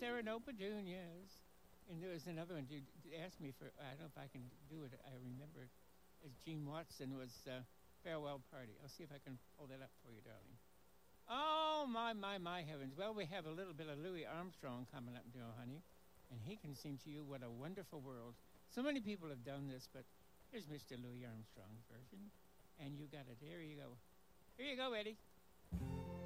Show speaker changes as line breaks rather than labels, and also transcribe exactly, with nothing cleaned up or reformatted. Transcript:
Sereno Petunias. And there was another one. You asked me for, I don't know if I can do it. I remember it as Gene Watson was uh, Farewell Party. I'll see if I can pull that up for you, darling. Oh, my, my, my heavens. Well, we have a little bit of Louis Armstrong coming up now, honey. And he can sing to you What a Wonderful World. So many people have done this, but here's Mister Louis Armstrong's version. And you got it. Here you go. Here you go, Eddie.